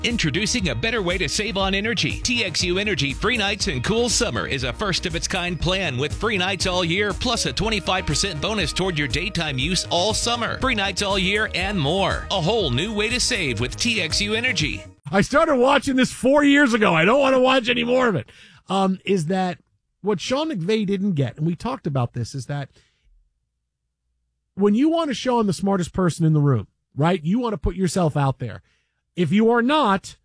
Introducing a better way to save on energy. TXU Energy Free Nights and Cool Summer is a first-of-its-kind plan with free nights all year, plus a 25% bonus toward your daytime use all summer. Free nights all year and more. A whole new way to save with TXU Energy. I started watching this 4 years ago. I don't want to watch any more of it. Is that what Sean McVay didn't get? And we talked about this, is that when you want to show I'm the smartest person in the room, right? You want to put yourself out there. If you are not,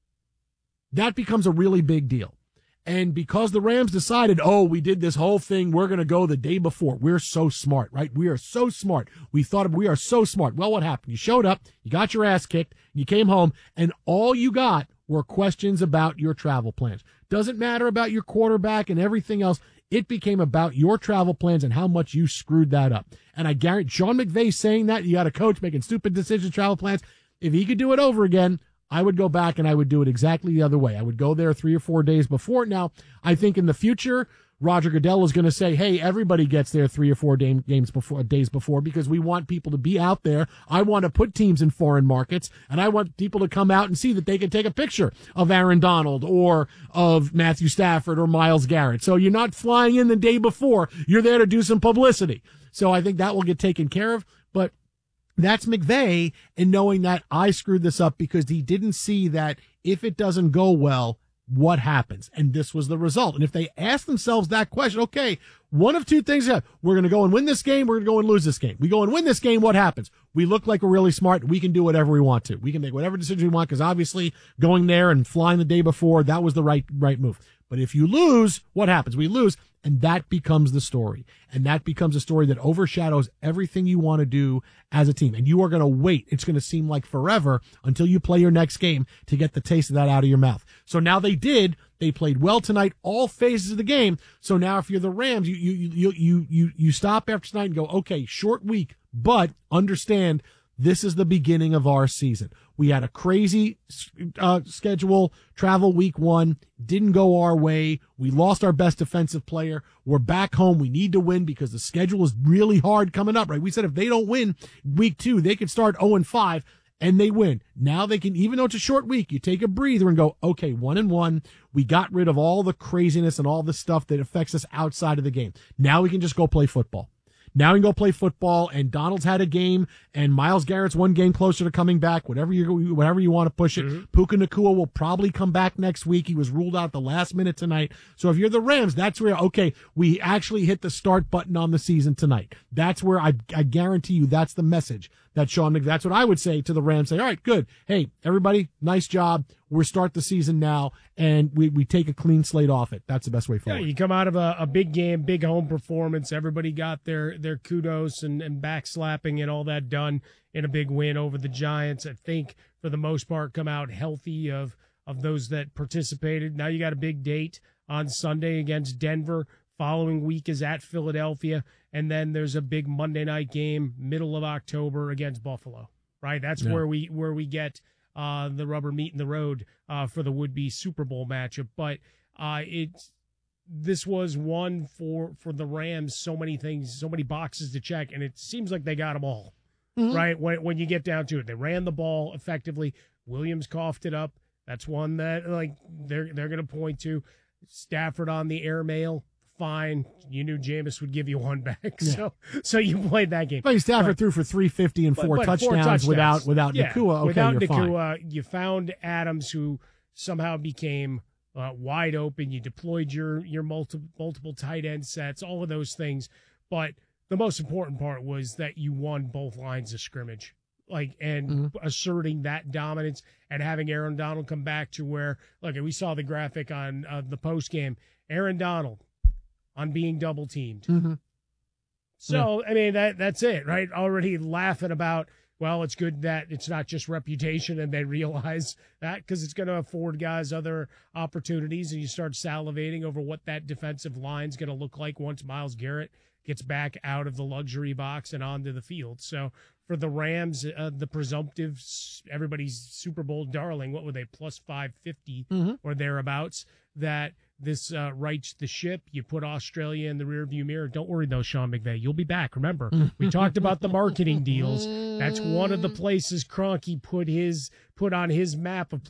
that becomes a really big deal. And because the Rams decided, we did this whole thing, we're going to go the day before. We're so smart, right? We are so smart. We are so smart. Well, what happened? You showed up, you got your ass kicked, you came home, and all you got were questions about your travel plans. Doesn't matter about your quarterback and everything else. It became about your travel plans and how much you screwed that up. And I guarantee Sean McVay saying that, you got a coach making stupid decisions, travel plans. If he could do it over again, I would go back and I would do it exactly the other way. I would go there 3 or 4 days before. Now, I think in the future, Roger Goodell is going to say, hey, everybody gets there 3 or 4 days before, because we want people to be out there. I want to put teams in foreign markets, and I want people to come out and see that they can take a picture of Aaron Donald or of Matthew Stafford or Myles Garrett. So you're not flying in the day before. You're there to do some publicity. So I think that will get taken care of. But that's McVay, and knowing that I screwed this up because he didn't see that if it doesn't go well, what happens? And this was the result. And if they ask themselves that question, okay, one of two things happen. We're going to go and win this game. We're going to go and lose this game. We go and win this game. What happens? We look like we're really smart. We can do whatever we want to. We can make whatever decision we want, because obviously going there and flying the day before, that was the right move. But if you lose, what happens? We lose. And that becomes the story. And that becomes a story that overshadows everything you want to do as a team. And you are going to wait. It's going to seem like forever until you play your next game to get the taste of that out of your mouth. So now they did. They played well tonight, all phases of the game. So now if you're the Rams, you stop after tonight and go, okay, short week, but understand this is the beginning of our season. We had a crazy schedule, travel week 1, didn't go our way. We lost our best defensive player. We're back home. We need to win because the schedule is really hard coming up, right? We said if they don't win week 2, they could start 0-5, and they win. Now they can, even though it's a short week, you take a breather and go, okay, 1-1. We got rid of all the craziness and all the stuff that affects us outside of the game. Now we can just go play football. Now we can go play football, and Donald's had a game, and Myles Garrett's one game closer to coming back, whatever you want to push it. Mm-hmm. Puka Nacua will probably come back next week. He was ruled out the last minute tonight. So if you're the Rams, that's where, okay, we actually hit the start button on the season tonight. That's where I guarantee you that's the message that Sean McVay, that's what I would say to the Rams. Say, all right, good. Hey, everybody, nice job. We're start the season now, and we take a clean slate off it. That's the best way forward. Yeah, you come out of a big game, big home performance. Everybody got their kudos and backslapping and all that done in a big win over the Giants. I think, for the most part, come out healthy of those that participated. Now you got a big date on Sunday against Denver. Following week is at Philadelphia. And then there's a big Monday night game, middle of October, against Buffalo, right? That's where we get the rubber meeting the road for the would-be Super Bowl matchup. But this was one for the Rams, so many things, so many boxes to check, and it seems like they got them all, right? When you get down to it, they ran the ball effectively. Williams coughed it up. That's one that they're going to point to. Stafford on the airmail. Fine. You knew Jameis would give you one back, so you played that game. But Stafford threw for 350 and four touchdowns without Nacua. Okay, without you're Nacua, fine. You found Adams, who somehow became wide open. You deployed your multiple tight end sets, all of those things. But the most important part was that you won both lines of scrimmage, asserting that dominance and having Aaron Donald come back to where, look, we saw the graphic on the post game. Aaron Donald on being double teamed. Mm-hmm. So, I mean, that's it, right? Already laughing about, well, it's good that it's not just reputation and they realize that, because it's going to afford guys other opportunities, and you start salivating over what that defensive line's going to look like once Myles Garrett gets back out of the luxury box and onto the field. So for the Rams, the presumptive, everybody's Super Bowl darling, what were they, plus 550 or thereabouts, that this rights the ship. You put Australia in the rearview mirror. Don't worry, though, Sean McVay. You'll be back. Remember, we talked about the marketing deals. That's one of the places Kroenke put on his map of